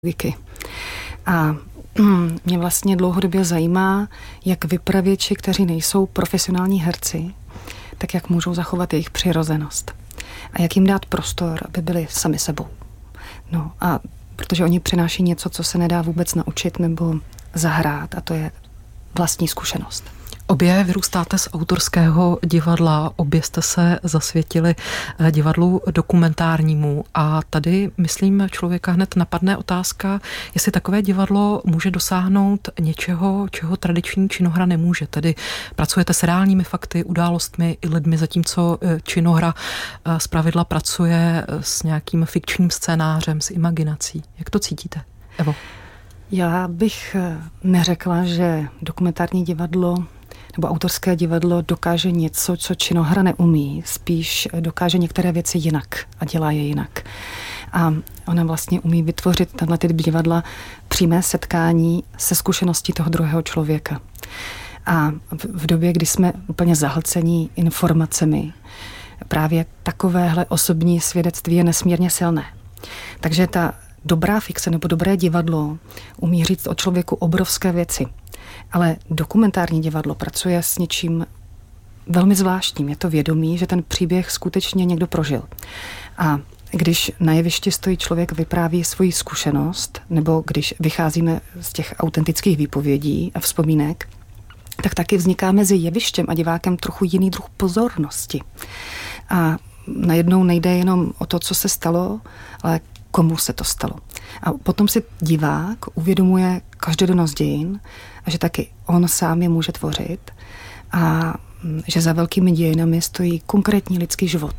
pedagogiky. A mě vlastně dlouhodobě zajímá, jak vypravěči, kteří nejsou profesionální herci, tak jak můžou zachovat jejich přirozenost. A jak jim dát prostor, aby byli sami sebou. No a protože oni přináší něco, co se nedá vůbec naučit nebo zahrát, a to je vlastní zkušenost. Obě vyrůstáte z autorského divadla, obě jste se zasvětili divadlu dokumentárnímu a tady, myslím, člověka hned napadne otázka, jestli takové divadlo může dosáhnout něčeho, čeho tradiční činohra nemůže. Tedy pracujete s reálními fakty, událostmi i lidmi, zatímco činohra zpravidla pracuje s nějakým fikčním scénářem, s imaginací. Jak to cítíte, Evo? Já bych neřekla, že dokumentární divadlo nebo autorské divadlo dokáže něco, co činohra neumí. Spíš dokáže některé věci jinak a dělá je jinak. A ona vlastně umí vytvořit tenhle typ divadla přímé setkání se zkušeností toho druhého člověka. A v době, kdy jsme úplně zahlcení informacemi, právě takovéhle osobní svědectví je nesmírně silné. Takže ta dobrá fikce nebo dobré divadlo umí říct o člověku obrovské věci. Ale dokumentární divadlo pracuje s něčím velmi zvláštním. Je to vědomí, že ten příběh skutečně někdo prožil. A když na jevišti stojí člověk, vypráví svoji zkušenost, nebo když vycházíme z těch autentických výpovědí a vzpomínek, tak taky vzniká mezi jevištěm a divákem trochu jiný druh pozornosti. A najednou nejde jenom o to, co se stalo, ale komu se to stalo. A potom si divák uvědomuje každodennost dějin a že taky on sám je může tvořit a že za velkými dějinami stojí konkrétní lidský život.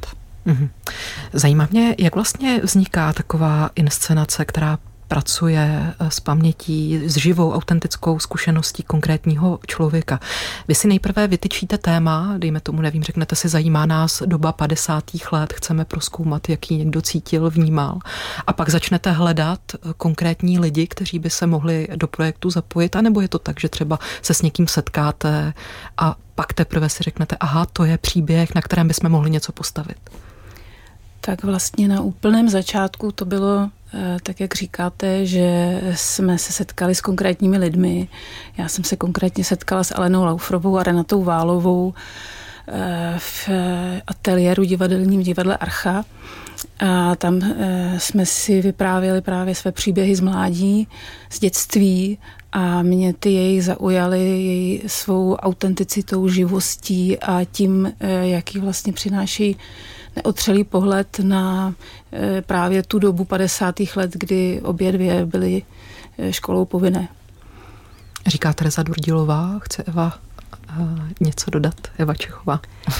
Zajímá mě, jak vlastně vzniká taková inscenace, která pracuje s pamětí, s živou, autentickou zkušeností konkrétního člověka. Vy si nejprve vytyčíte téma, dejme tomu, nevím, řeknete si, zajímá nás doba 50. let, chceme prozkoumat, jaký někdo cítil, vnímal. A pak začnete hledat konkrétní lidi, kteří by se mohli do projektu zapojit, anebo je to tak, že třeba se s někým setkáte a pak teprve si řeknete, aha, to je příběh, na kterém bychom mohli něco postavit. Tak vlastně na úplném začátku to bylo tak, jak říkáte, že jsme se setkali s konkrétními lidmi. Já jsem se konkrétně setkala s Alenou Laufrovou a Renatou Válovou v ateliéru divadelním divadle Archa. A tam jsme si vyprávěli právě své příběhy z mládí, z dětství a mě ty jej zaujaly její svou autenticitou, živostí a tím, jaký vlastně přináší neotřelý pohled na právě tu dobu 50. let, kdy obě dvě byly školou povinné. Říká Tereza Durdilová, chce Eva něco dodat? Eva Čechová.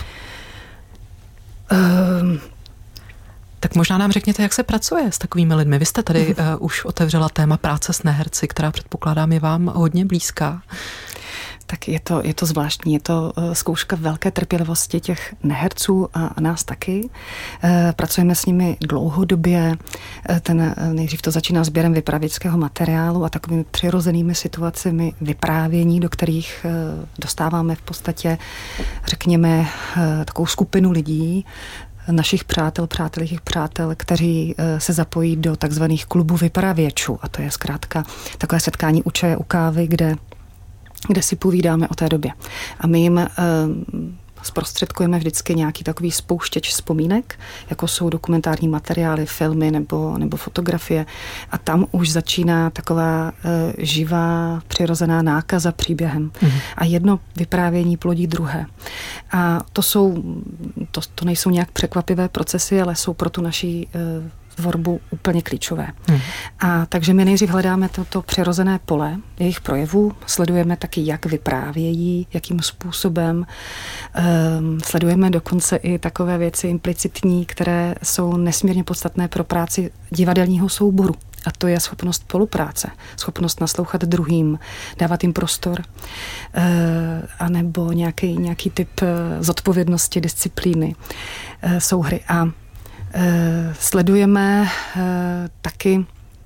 Tak možná nám řekněte, jak se pracuje s takovými lidmi. Vy jste tady už otevřela téma práce s neherci, která předpokládám je vám hodně blízká. Tak je to zvláštní, je to zkouška velké trpělivosti těch neherců a nás taky. Pracujeme s nimi dlouhodobě, nejdřív to začíná sběrem vypravěčského materiálu a takovými přirozenými situacemi vyprávění, do kterých dostáváme v podstatě, řekněme, takovou skupinu lidí, našich přátel, jejich přátel, kteří se zapojí do takzvaných klubů vypravěčů. A to je zkrátka takové setkání u čaje, u kávy, kde si povídáme o té době. A my jim zprostředkujeme vždycky nějaký takový spouštěč vzpomínek, jako jsou dokumentární materiály, filmy nebo fotografie. A tam už začíná taková živá, přirozená nákaza příběhem. A jedno vyprávění plodí druhé. A to nejsou nějak překvapivé procesy, ale jsou pro tu naší tvorbu úplně klíčové. A takže my nejdřív hledáme toto přirozené pole jejich projevů, sledujeme taky, jak vyprávějí, jakým způsobem, sledujeme dokonce i takové věci implicitní, které jsou nesmírně podstatné pro práci divadelního souboru. A to je schopnost spolupráce, schopnost naslouchat druhým, dávat jim prostor, anebo nějaký typ zodpovědnosti, disciplíny, souhry. A sledujeme taky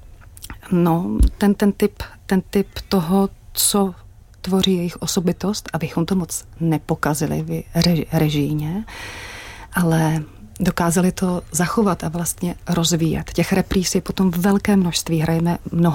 ten typ toho, co tvoří jejich osobitost, abychom to moc nepokazili režijně, ale dokázali to zachovat a vlastně rozvíjet. Těch repríz je potom velké množství, hrajeme mnoho